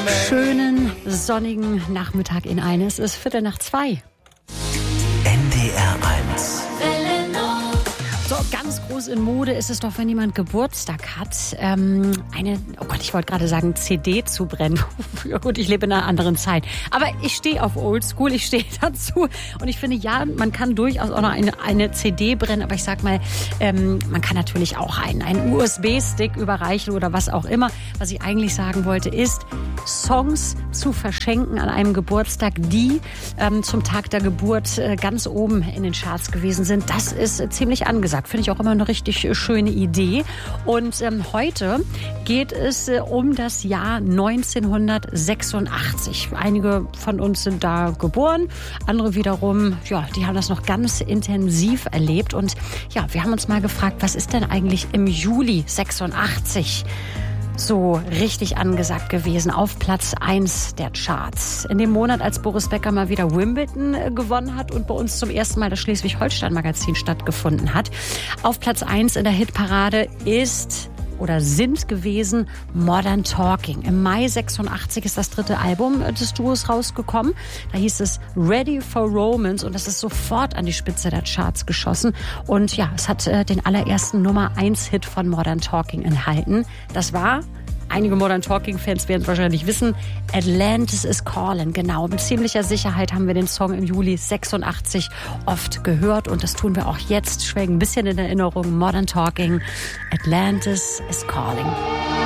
Schönen sonnigen Nachmittag in eine. Es ist 1:45. NDR 1. So, ganz groß in Mode ist es doch, wenn jemand Geburtstag hat, ich wollte gerade sagen, CD zu brennen. Ja gut, ich lebe in einer anderen Zeit. Aber ich stehe auf Oldschool, ich stehe dazu. Und ich finde, ja, man kann durchaus auch noch eine CD brennen. Aber ich sag mal, man kann natürlich auch einen USB-Stick überreichen oder was auch immer. Was ich eigentlich sagen wollte, ist, Songs zu verschenken an einem Geburtstag, die zum Tag der Geburt ganz oben in den Charts gewesen sind. Das ist ziemlich angesagt. Finde ich auch immer eine richtig schöne Idee. Und heute geht es um das Jahr 1986. Einige von uns sind da geboren, andere wiederum, ja, die haben das noch ganz intensiv erlebt. Und ja, wir haben uns mal gefragt, was ist denn eigentlich im Juli 86 so richtig angesagt gewesen, auf Platz 1 der Charts. In dem Monat, als Boris Becker mal wieder Wimbledon gewonnen hat und bei uns zum ersten Mal das Schleswig-Holstein-Magazin stattgefunden hat. Auf Platz 1 in der Hitparade sind gewesen Modern Talking. Im Mai 86 ist das 3. Album des Duos rausgekommen. Da hieß es Ready for Romance und das ist sofort an die Spitze der Charts geschossen. Und ja, es hat den allerersten Nummer-1-Hit von Modern Talking enthalten. Das war, einige Modern Talking-Fans werden es wahrscheinlich wissen, Atlantis is Calling. Genau, mit ziemlicher Sicherheit haben wir den Song im Juli 86 oft gehört. Und das tun wir auch jetzt, schwelgen ein bisschen in Erinnerung. Modern Talking, Atlantis is Calling.